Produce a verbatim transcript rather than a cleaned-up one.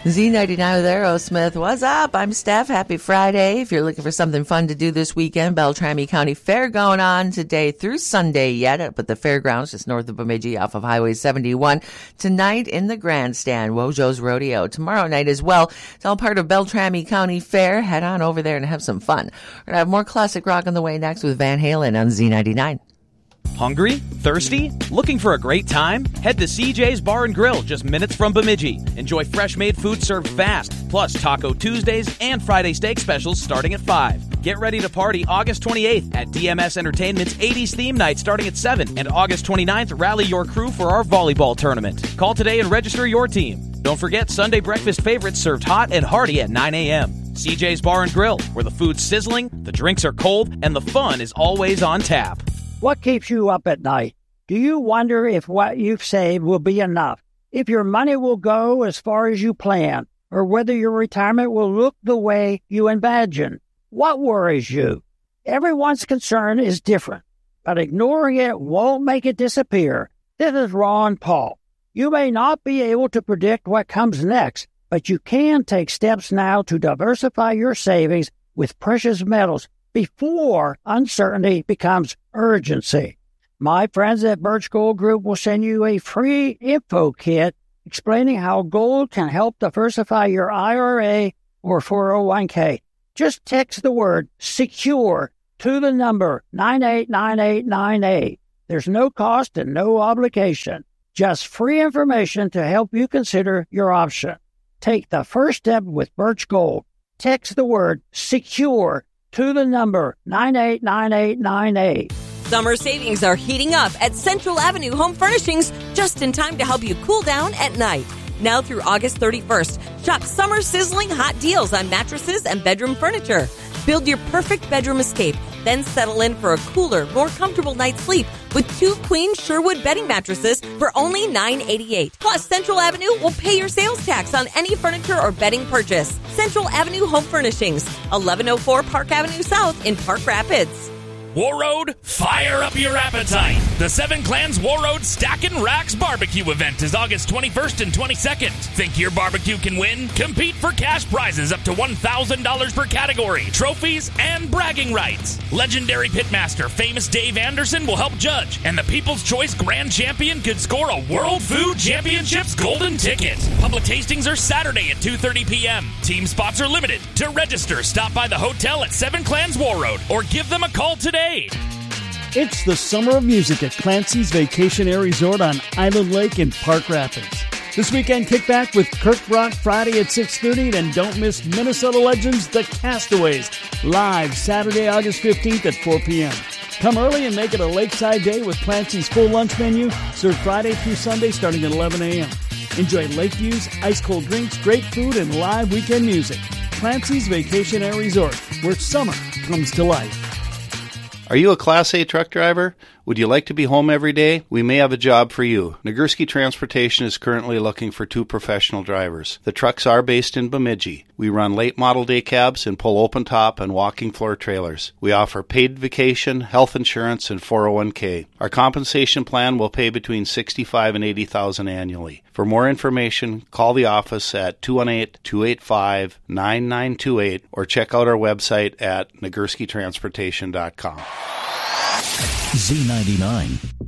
Z ninety-nine with Aerosmith. What's up? I'm Steph. Happy Friday. If you're looking for something fun to do this weekend, Beltrami County Fair going on today through Sunday yet up at the fairgrounds just north of Bemidji off of Highway seventy-one. Tonight in the grandstand, Wojo's Rodeo. Tomorrow night as well. It's all part of Beltrami County Fair. Head on over there and have some fun. We're going to have more classic rock on the way next with Van Halen on Z ninety-nine. Hungry? Thirsty? Looking for a great time? Head to C J's Bar and Grill, just minutes from Bemidji. Enjoy fresh-made food served fast, plus Taco Tuesdays and Friday steak specials starting at five. Get ready to party August twenty-eighth at D M S Entertainment's eighties theme night starting at seven, and August twenty-ninth, rally your crew for our volleyball tournament. Call today and register your team. Don't forget Sunday breakfast favorites served hot and hearty at nine a.m. C J's Bar and Grill, where the food's sizzling, the drinks are cold, and the fun is always on tap. What keeps you up at night? Do you wonder if what you've saved will be enough? If your money will go as far as you plan? Or whether your retirement will look the way you imagine? What worries you? Everyone's concern is different, but ignoring it won't make it disappear. This is Ron Paul. You may not be able to predict what comes next, but you can take steps now to diversify your savings with precious metals before uncertainty becomes urgency. My friends at Birch Gold Group will send you a free info kit explaining how gold can help diversify your I R A or four oh one k. Just text the word SECURE to the number nine eight nine eight nine eight. There's no cost and no obligation. Just free information to help you consider your option. Take the first step with Birch Gold. Text the word SECURE to the number nine eight nine eight nine eight. Summer savings are heating up at Central Avenue Home Furnishings, just in time to help you cool down at night. Now through August thirty-first, shop summer sizzling hot deals on mattresses and bedroom furniture. Build your perfect bedroom escape, then settle in for a cooler, more comfortable night's sleep with two queen Sherwood bedding mattresses for only nine eighty-eight. Plus, Central Avenue will pay your sales tax on any furniture or bedding purchase. Central Avenue Home Furnishings, eleven oh four Park Avenue South in Park Rapids. Warroad, fire up your appetite. The Seven Clans Warroad Stackin' Racks Barbecue event is August twenty-first and twenty-second. Think your barbecue can win? Compete for cash prizes up to one thousand dollars per category, trophies, and bragging rights. Legendary pitmaster Famous Dave Anderson will help judge, and the People's Choice Grand Champion could score a World Food Championships golden ticket. Public tastings are Saturday at two thirty p.m. Team spots are limited. To register, stop by the hotel at Seven Clans Warroad or give them a call today. It's the summer of music at Clancy's Vacation Air Resort on Island Lake in Park Rapids. This weekend, kick back with Kirk Brock Friday at six thirty, then don't miss Minnesota legends The Castaways live Saturday, August fifteenth at four p.m. Come early and make it a lakeside day with Clancy's full lunch menu, served Friday through Sunday starting at eleven a.m. Enjoy lake views, ice-cold drinks, great food, and live weekend music. Clancy's Vacation Air Resort, where summer comes to life. Are you a Class A truck driver? Would you like to be home every day? We may have a job for you. Nagurski Transportation is currently looking for two professional drivers. The trucks are based in Bemidji. We run late model day cabs and pull open top and walking floor trailers. We offer paid vacation, health insurance, and four oh one k. Our compensation plan will pay between sixty-five thousand dollars and eighty thousand dollars annually. For more information, call the office at two one eight, two eight five, nine nine two eight or check out our website at nagurski transportation dot com. Z ninety-nine.